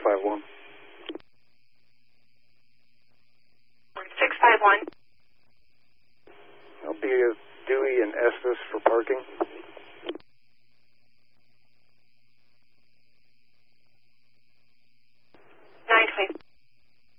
651. 651. I'll be Dewey and Estes for parking.